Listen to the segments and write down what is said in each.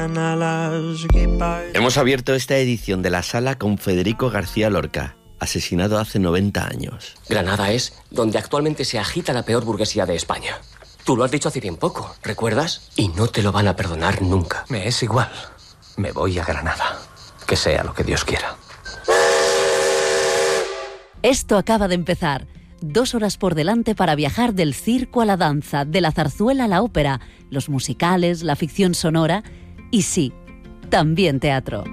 Hemos abierto esta edición de La Sala con Federico García Lorca, asesinado hace 90 años. Granada es donde actualmente se agita la peor burguesía de España. Tú lo has dicho hace bien poco, ¿recuerdas? Y no te lo van a perdonar nunca. Me es igual. Me voy a Granada. Que sea lo que Dios quiera. Esto acaba de empezar. 2 horas por delante para viajar del circo a la danza, de la zarzuela a la ópera, los musicales, la ficción sonora y sí, también teatro.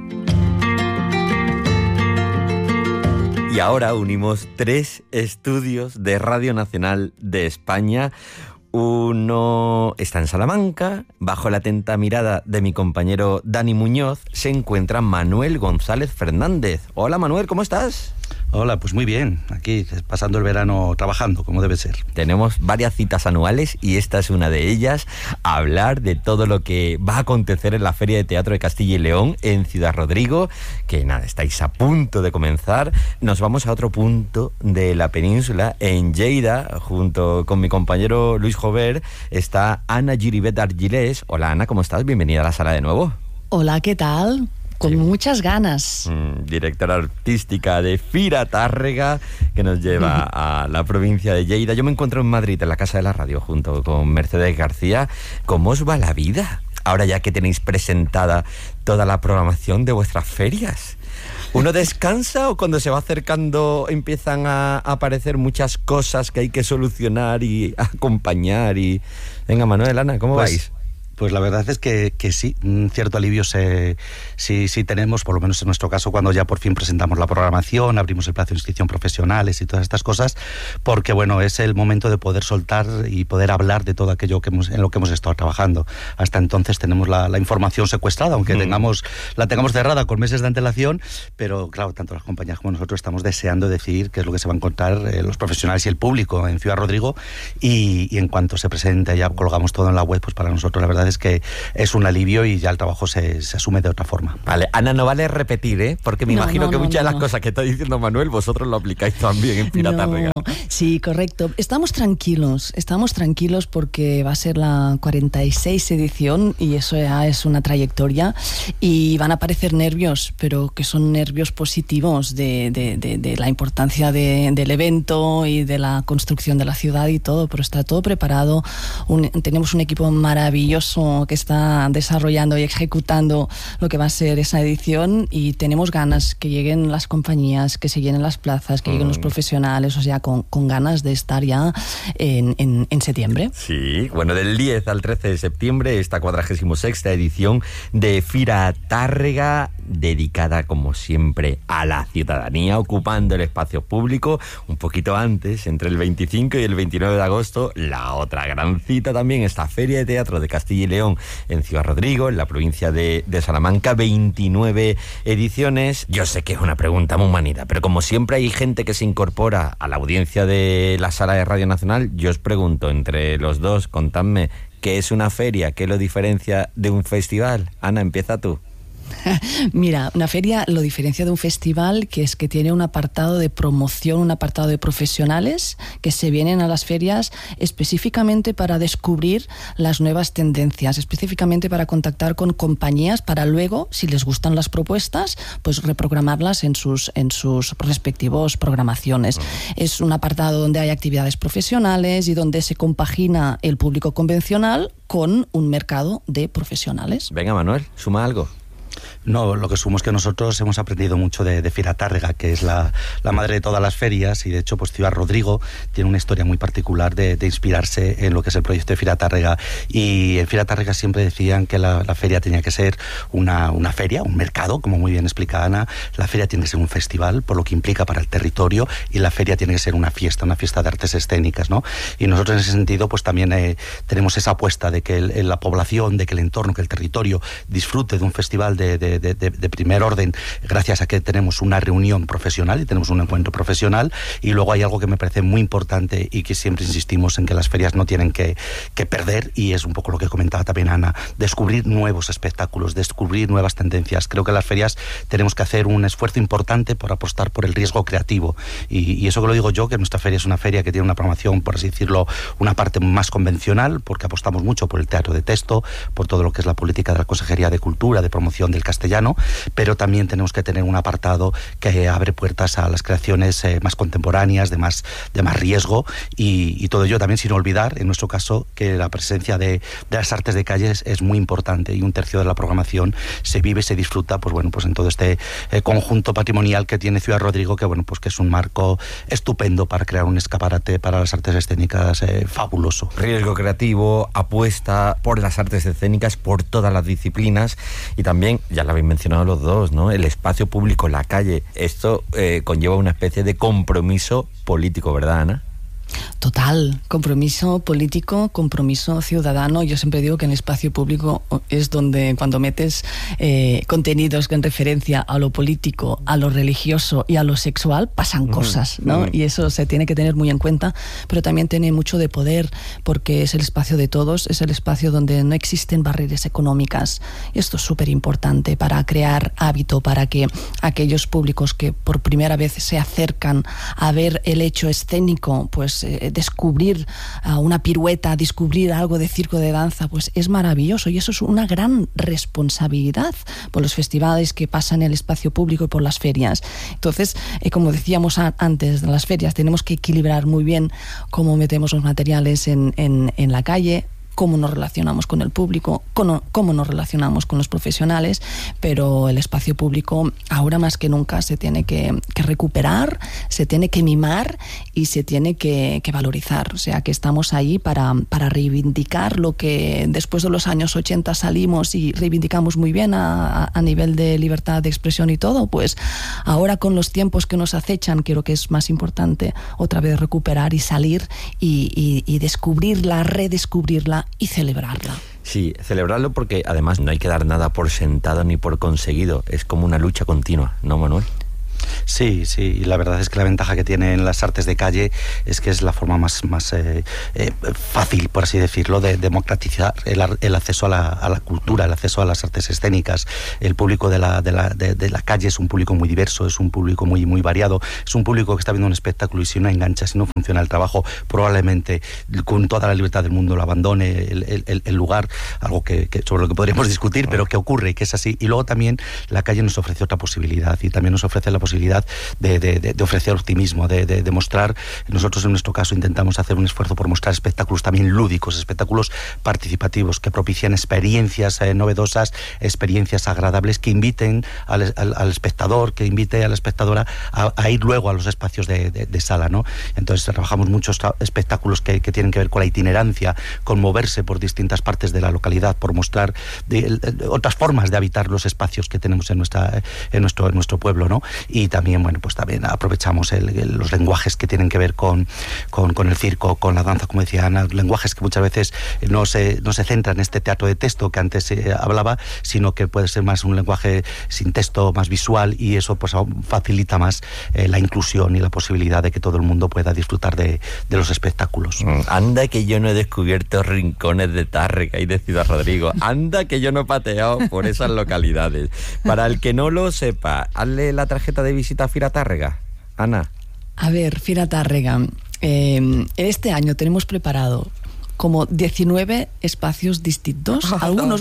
Y ahora unimos 3 estudios de Radio Nacional de España. Uno está en Salamanca. Bajo la atenta mirada de mi compañero Dani Muñoz se encuentra Manuel González Fernández. Hola Manuel, ¿cómo estás? Hola, pues muy bien, aquí pasando el verano trabajando, como debe ser. Tenemos varias citas anuales y esta es una de ellas, hablar de todo lo que va a acontecer en la Feria de Teatro de Castilla y León en Ciudad Rodrigo, que nada, estáis a punto de comenzar. Nos vamos a otro punto de la península, en Lleida, junto con mi compañero Luis Jover, está Ana Giribet Argilés. Hola Ana, ¿cómo estás? Bienvenida a la sala de nuevo. Hola, ¿qué tal? Con muchas ganas. Directora artística de Fira Tàrrega, que nos lleva a la provincia de Lleida. Yo me encuentro en Madrid, en la Casa de la Radio, junto con Mercedes García. ¿Cómo os va la vida? Ahora ya que tenéis presentada toda la programación de vuestras ferias. ¿Uno descansa o cuando se va acercando empiezan a aparecer muchas cosas que hay que solucionar y acompañar? Venga, Manuel, Ana, ¿cómo vais? Pues la verdad es que sí, un cierto alivio sí tenemos, por lo menos en nuestro caso, cuando ya por fin presentamos la programación, abrimos el plazo de inscripción profesionales y todas estas cosas, porque bueno, es el momento de poder soltar y poder hablar de todo aquello en lo que hemos estado trabajando. Hasta entonces tenemos la información secuestrada, aunque la tengamos cerrada con meses de antelación, pero claro, tanto las compañías como nosotros estamos deseando decidir qué es lo que se va a encontrar los profesionales y el público en Ciudad Rodrigo, y en cuanto se presente ya colgamos todo en la web, pues para nosotros la verdad es que es un alivio y ya el trabajo se asume de otra forma. Vale, Ana, no vale repetir, porque me imagino que muchas de las cosas que está diciendo Manuel vosotros lo aplicáis también en Fira Tàrrega. Sí, correcto. Estamos tranquilos porque va a ser la 46 edición y eso ya es una trayectoria y van a aparecer nervios, pero que son nervios positivos de la importancia del evento y de la construcción de la ciudad y todo, pero está todo preparado. Tenemos un equipo maravilloso que está desarrollando y ejecutando lo que va a ser esa edición y tenemos ganas que lleguen las compañías, que se llenen las plazas, que lleguen los profesionales, o sea, con ganas de estar ya en septiembre. Sí, bueno, del 10 al 13 de septiembre esta 46ª edición de Fira Tàrrega, dedicada como siempre a la ciudadanía, ocupando el espacio público. Un poquito antes, entre el 25 y el 29 de agosto, la otra gran cita también, esta Feria de Teatro de Castilla y León en Ciudad Rodrigo, en la provincia de Salamanca, 29 ediciones. Yo sé que es una pregunta muy manida, pero como siempre hay gente que se incorpora a la audiencia de la sala de Radio Nacional, yo os pregunto entre los dos, contadme, ¿qué es una feria? ¿Qué lo diferencia de un festival? Ana, empieza tú. Mira, una feria lo diferencia de un festival, que es que tiene un apartado de promoción, un apartado de profesionales que se vienen a las ferias específicamente para descubrir las nuevas tendencias, específicamente para contactar con compañías para luego, si les gustan las propuestas, pues reprogramarlas en sus respectivos programaciones. Es un apartado donde hay actividades profesionales y donde se compagina el público convencional con un mercado de profesionales. Venga, Manuel, suma algo. No, lo que sumo es que nosotros hemos aprendido mucho de Fira Tàrrega, que es la madre de todas las ferias, y de hecho pues Ciudad Rodrigo tiene una historia muy particular de inspirarse en lo que es el proyecto de Fira Tàrrega, y en Fira Tàrrega siempre decían que la feria tenía que ser una feria, un mercado, como muy bien explica Ana. La feria tiene que ser un festival, por lo que implica para el territorio, y la feria tiene que ser una fiesta de artes escénicas, ¿no? Y nosotros en ese sentido pues también tenemos esa apuesta de que la población, de que el entorno, que el territorio disfrute de un festival de de primer orden, gracias a que tenemos una reunión profesional y tenemos un encuentro profesional. Y luego hay algo que me parece muy importante y que siempre insistimos en que las ferias no tienen que perder, y es un poco lo que comentaba también Ana, descubrir nuevos espectáculos, descubrir nuevas tendencias. Creo que las ferias tenemos que hacer un esfuerzo importante por apostar por el riesgo creativo, y eso que lo digo yo, que nuestra feria es una feria que tiene una programación, por así decirlo, una parte más convencional, porque apostamos mucho por el teatro de texto, por todo lo que es la política de la Consejería de Cultura, de promoción del castellano, pero también tenemos que tener un apartado que abre puertas a las creaciones más contemporáneas, de más riesgo, y todo ello también sin olvidar, en nuestro caso, que la presencia de las artes de calles es muy importante, y un tercio de la programación se vive, se disfruta, pues bueno, pues en todo este conjunto patrimonial que tiene Ciudad Rodrigo, que bueno, pues que es un marco estupendo para crear un escaparate para las artes escénicas fabuloso. Riesgo creativo, apuesta por las artes escénicas, por todas las disciplinas, y también, ya lo habéis mencionado los dos, ¿no?, el espacio público, la calle. Esto conlleva una especie de compromiso político, ¿verdad, Ana? Total, compromiso político, compromiso ciudadano. Yo siempre digo que en el espacio público es donde, cuando metes contenidos en referencia a lo político, a lo religioso y a lo sexual, pasan cosas, ¿no? Y eso se tiene que tener muy en cuenta, pero también tiene mucho de poder, porque es el espacio de todos, es el espacio donde no existen barreras económicas, y esto es súper importante para crear hábito, para que aquellos públicos que por primera vez se acercan a ver el hecho escénico, pues descubrir una pirueta, descubrir algo de circo, de danza, pues es maravilloso, y eso es una gran responsabilidad por los festivales que pasan en el espacio público y por las ferias. Entonces, como decíamos antes, de las ferias tenemos que equilibrar muy bien cómo metemos los materiales en la calle, cómo nos relacionamos con el público, cómo nos relacionamos con los profesionales, pero el espacio público ahora más que nunca se tiene que recuperar, se tiene que mimar y se tiene que valorizar. O sea, que estamos ahí para reivindicar lo que después de los años 80 salimos y reivindicamos muy bien a nivel de libertad de expresión y todo. Pues ahora, con los tiempos que nos acechan, creo que es más importante otra vez recuperar y salir y descubrirla, redescubrirla y celebrarla. Sí, celebrarlo, porque además no hay que dar nada por sentado ni por conseguido. Es como una lucha continua, ¿no, Manuel? Sí, y la verdad es que la ventaja que tienen las artes de calle es que es la forma más fácil, por así decirlo, de democratizar el acceso a la cultura, el acceso a las artes escénicas. El público de la calle es un público muy diverso, es un público muy, muy variado, es un público que está viendo un espectáculo y si no engancha, si no funciona el trabajo, probablemente con toda la libertad del mundo lo abandone el lugar, algo que sobre lo que podríamos discutir, pero que ocurre y que es así. Y luego también la calle nos ofrece otra posibilidad, y también nos ofrece la posibilidad de ofrecer optimismo, de mostrar. Nosotros en nuestro caso intentamos hacer un esfuerzo por mostrar espectáculos también lúdicos, espectáculos participativos que propician experiencias novedosas, experiencias agradables, que inviten al espectador, que invite a la espectadora a ir luego a los espacios de sala, ¿no? Entonces trabajamos muchos espectáculos que tienen que ver con la itinerancia, con moverse por distintas partes de la localidad, por mostrar otras formas de habitar los espacios que tenemos en nuestro pueblo, ¿no? Y también, bueno, pues también aprovechamos los lenguajes que tienen que ver con el circo, con la danza, como decía Ana, lenguajes que muchas veces no se centran en este teatro de texto que antes hablaba, sino que puede ser más un lenguaje sin texto, más visual, y eso pues facilita más la inclusión y la posibilidad de que todo el mundo pueda disfrutar de los espectáculos. Anda que yo no he descubierto rincones de Tárrega y de Ciudad Rodrigo. Anda que yo no he pateado por esas localidades. Para el que no lo sepa, hazle la tarjeta de visita a Fira Tárrega, Ana. A ver, Fira Tárrega, este año tenemos preparado como 19 espacios distintos, algunos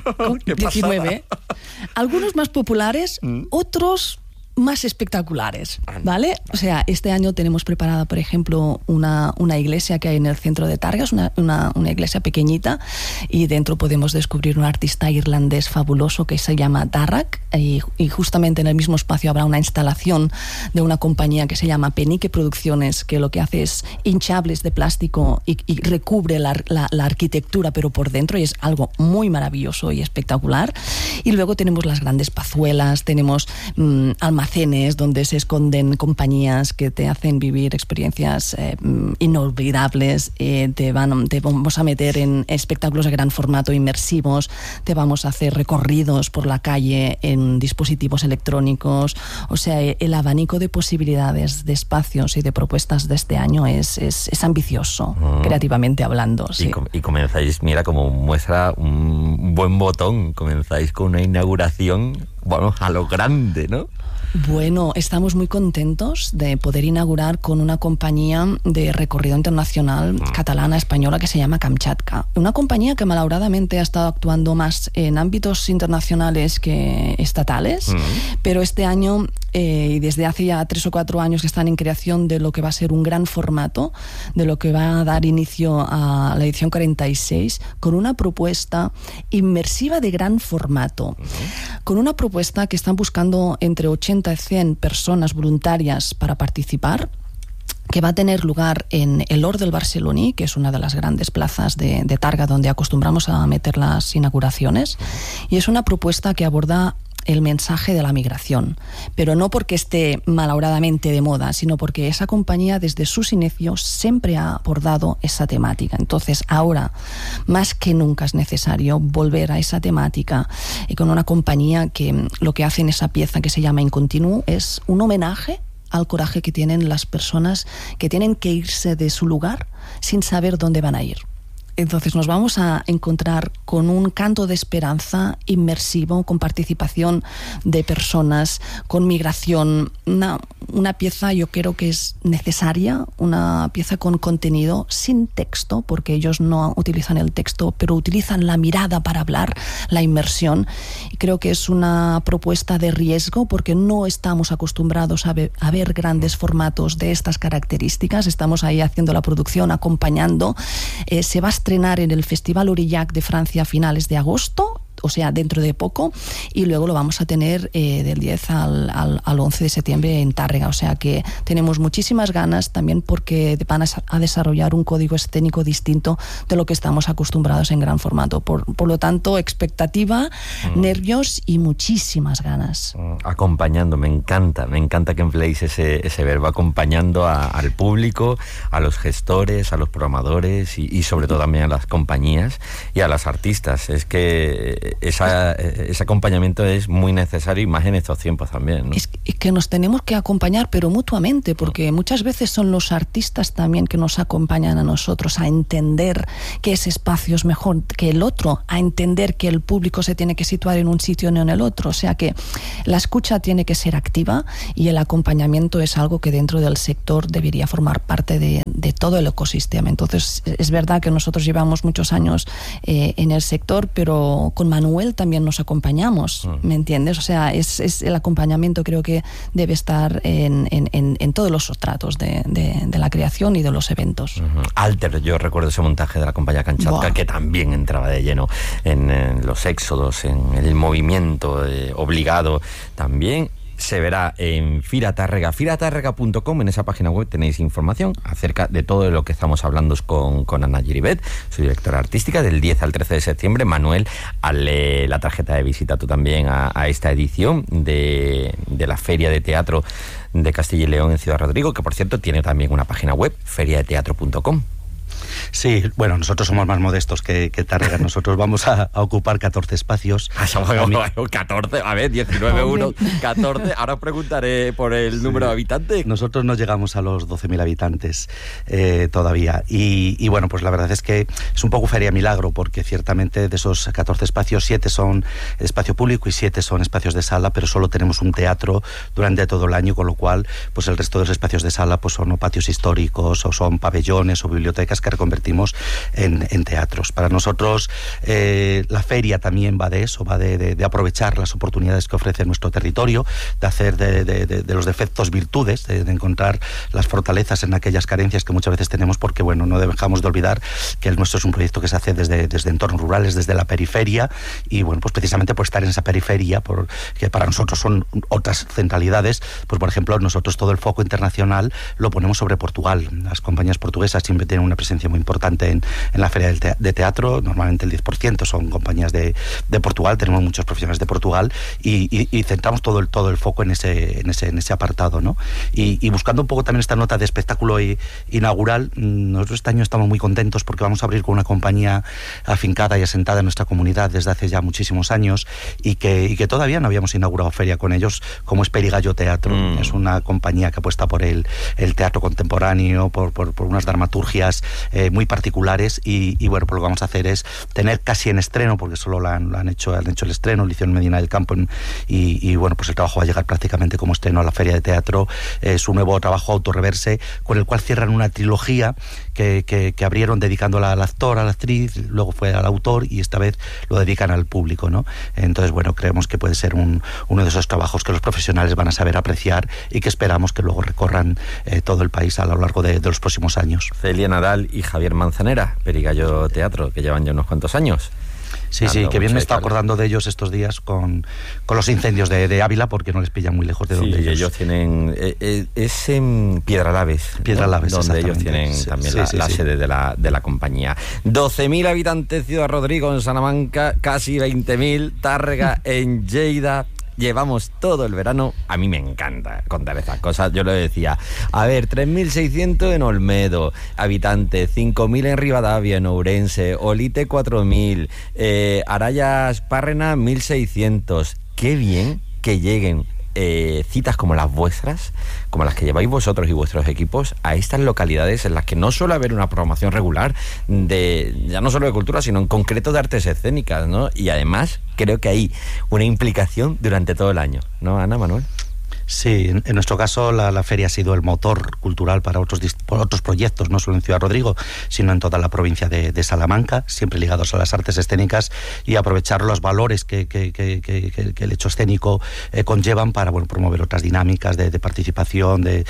19, algunos más populares, otros más espectaculares, ¿vale? O sea, este año tenemos preparada, por ejemplo, una iglesia que hay en el centro de Targas, una iglesia pequeñita, y dentro podemos descubrir un artista irlandés fabuloso que se llama Darragh, y justamente en el mismo espacio habrá una instalación de una compañía que se llama Penique Producciones, que lo que hace es hinchables de plástico y recubre la arquitectura, pero por dentro, y es algo muy maravilloso y espectacular. Y luego tenemos las grandes pazuelas, tenemos almacenes almacenes donde se esconden compañías que te hacen vivir experiencias inolvidables. Te vamos a meter en espectáculos de gran formato inmersivos, te vamos a hacer recorridos por la calle en dispositivos electrónicos. O sea, el abanico de posibilidades, de espacios y de propuestas de este año es ambicioso, creativamente hablando. Sí. Y comenzáis, mira, como muestra un buen botón, comenzáis con una inauguración, bueno, a lo grande, ¿no? Bueno, estamos muy contentos de poder inaugurar con una compañía de recorrido internacional catalana, española, que se llama Kamchatka. Una compañía que malauradamente ha estado actuando más en ámbitos internacionales que estatales, pero este año y desde hace ya 3 o 4 años que están en creación de lo que va a ser un gran formato, de lo que va a dar inicio a la edición 46, con una propuesta inmersiva de gran formato, con una propuesta que están buscando entre 80 y 100 personas voluntarias para participar, que va a tener lugar en el Hort del Barceloní, que es una de las grandes plazas de Targa donde acostumbramos a meter las inauguraciones, y es una propuesta que aborda el mensaje de la migración, pero no porque esté malauradamente de moda, sino porque esa compañía desde sus inicios siempre ha abordado esa temática. Entonces ahora más que nunca es necesario volver a esa temática, y con una compañía que lo que hace en esa pieza que se llama In Continuo es un homenaje al coraje que tienen las personas que tienen que irse de su lugar sin saber dónde van a ir. Entonces nos vamos a encontrar con un canto de esperanza inmersivo, con participación de personas, con migración, una pieza yo creo que es necesaria, una pieza con contenido, sin texto, porque ellos no utilizan el texto, pero utilizan la mirada para hablar, la inmersión. Y creo que es una propuesta de riesgo, porque no estamos acostumbrados a ver grandes formatos de estas características. Estamos ahí haciendo la producción, acompañando. Se va a estrenar en el Festival Aurillac de Francia a finales de agosto, o sea, dentro de poco, y luego lo vamos a tener del 10 al 11 de septiembre en Tárrega. O sea que tenemos muchísimas ganas, también porque van a desarrollar un código escénico distinto de lo que estamos acostumbrados en gran formato. Por lo tanto, expectativa, nervios y muchísimas ganas. Acompañando, me encanta que empleéis ese verbo, acompañando al público, a los gestores, a los programadores y sobre todo también a las compañías y a las artistas. Es que ese acompañamiento es muy necesario, y más en estos tiempos también, ¿no? Es que nos tenemos que acompañar, pero mutuamente, porque muchas veces son los artistas también que nos acompañan a nosotros a entender que ese espacio es mejor que el otro, a entender que el público se tiene que situar en un sitio, no en el otro. O sea que la escucha tiene que ser activa, y el acompañamiento es algo que dentro del sector debería formar parte de todo el ecosistema. Entonces es verdad que nosotros llevamos muchos años en el sector, pero con Manuel también nos acompañamos, ¿me entiendes? O sea, es el acompañamiento, creo que debe estar en todos los sustratos de la creación y de los eventos. Alter, yo recuerdo ese montaje de la compañía Kamchatka, que también entraba de lleno en los éxodos, en el movimiento obligado también. Se verá en Fira Tárrega, firatárrega.com. En esa página web tenéis información acerca de todo lo que estamos hablando con Ana Giribet, su directora artística, del 10 al 13 de septiembre. Manuel, hazle la tarjeta de visita tú también a esta edición de la Feria de Teatro de Castilla y León en Ciudad Rodrigo, que por cierto tiene también una página web, feriadeteatro.com. Sí, bueno, nosotros somos más modestos que Tárrega. Nosotros vamos a ocupar 14 espacios. 14, a ver, 19, 1, 14. Ahora os preguntaré por el número de habitantes. Nosotros no llegamos a los 12.000 habitantes todavía. Y bueno, pues la verdad es que es un poco feria milagro, porque ciertamente de esos 14 espacios, 7 son espacio público y 7 son espacios de sala, pero solo tenemos un teatro durante todo el año, con lo cual pues el resto de los espacios de sala pues son patios históricos, o son pabellones o bibliotecas que reconvertimos en teatros. Para nosotros la feria también va de eso, va de aprovechar las oportunidades que ofrece nuestro territorio, de hacer de los defectos virtudes, de encontrar las fortalezas en aquellas carencias que muchas veces tenemos, porque bueno, no dejamos de olvidar que el nuestro es un proyecto que se hace desde entornos rurales, desde la periferia, y bueno, pues precisamente por estar en esa periferia, que para nosotros son otras centralidades, pues por ejemplo nosotros todo el foco internacional lo ponemos sobre Portugal. Las compañías portuguesas siempre tienen una presencia muy muy importante en la feria de teatro. Normalmente el 10% son compañías de Portugal, tenemos muchos profesionales de Portugal y centramos todo el foco en ese apartado, ¿no? Y buscando un poco también esta nota de espectáculo inaugural, nosotros este año estamos muy contentos porque vamos a abrir con una compañía afincada y asentada en nuestra comunidad desde hace ya muchísimos años y que todavía no habíamos inaugurado feria con ellos, como es Perigallo Teatro. Es una compañía que apuesta por el teatro contemporáneo, por unas dramaturgias muy particulares y bueno, pues lo que vamos a hacer es tener casi en estreno, porque solo han hecho el estreno, lo hicieron en Medina del Campo y bueno, pues el trabajo va a llegar prácticamente como estreno a la feria de teatro. Su nuevo trabajo Autorreverse, con el cual cierran una trilogía que abrieron dedicándola al actor, a la actriz, luego fue al autor y esta vez lo dedican al público, ¿no? Entonces, bueno, creemos que puede ser uno de esos trabajos que los profesionales van a saber apreciar y que esperamos que luego recorran todo el país a lo largo de los próximos años. Celia Nadal y Javier Manzanera, Perigallo Teatro, que llevan ya unos cuantos años. Sí, que bien me está acordando de ellos estos días con los incendios de Ávila, porque no les pillan muy lejos de donde ellos tienen... es en Piedralaves, donde ellos tienen también la sede de la compañía. 12.000 habitantes Ciudad Rodrigo en Salamanca, casi 20.000 Tárrega en Lleida. Llevamos todo el verano, a mí me encanta contar estas cosas, yo lo decía, a ver, 3.600 en Olmedo, habitantes, 5.000 en Rivadavia, en Ourense, Olite 4.000, Arayas Párrena 1.600, qué bien que lleguen citas como las vuestras, como las que lleváis vosotros y vuestros equipos a estas localidades en las que no suele haber una programación regular ya no solo de cultura, sino en concreto de artes escénicas, ¿no? Y además creo que hay una implicación durante todo el año, ¿no, Ana, Manuel? Sí, en nuestro caso la feria ha sido el motor cultural para otros proyectos, no solo en Ciudad Rodrigo, sino en toda la provincia de Salamanca, siempre ligados a las artes escénicas y aprovechar los valores que el hecho escénico conllevan para promover otras dinámicas de participación, de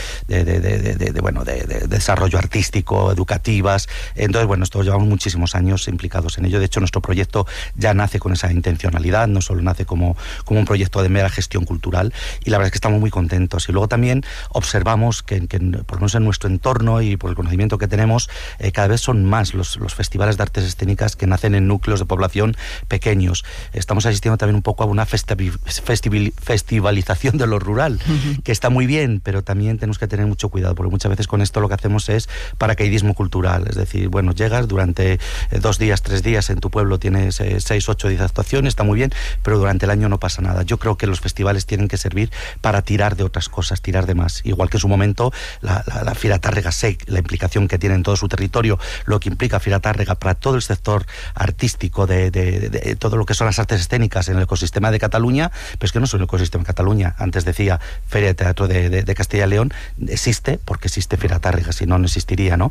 desarrollo artístico, educativas. Entonces, bueno, nosotros llevamos muchísimos años implicados en ello. De hecho, nuestro proyecto ya nace con esa intencionalidad, no solo nace como un proyecto de mera gestión cultural, y la verdad es que estamos muy contentos. Y luego también observamos que por lo menos en nuestro entorno y por el conocimiento que tenemos, cada vez son más los festivales de artes escénicas que nacen en núcleos de población pequeños. Estamos asistiendo también un poco a una festivalización de lo rural, que está muy bien, pero también tenemos que tener mucho cuidado, porque muchas veces con esto lo que hacemos es paracaidismo cultural, es decir, bueno, llegas durante 2 días, 3 días en tu pueblo, tienes 6, 8, 10 actuaciones, está muy bien, pero durante el año no pasa nada. Yo creo que los festivales tienen que servir para tirar de otras cosas, tirar de más. Igual que en su momento la Fira Tárrega SEC, la implicación que tiene en todo su territorio, lo que implica Fira Tárrega para todo el sector artístico de todo lo que son las artes escénicas en el ecosistema de Cataluña, pero es que no es un ecosistema de Cataluña. Antes decía Feria de Teatro de Castilla y León, existe porque existe Fira Tárrega, si no, no existiría, ¿no?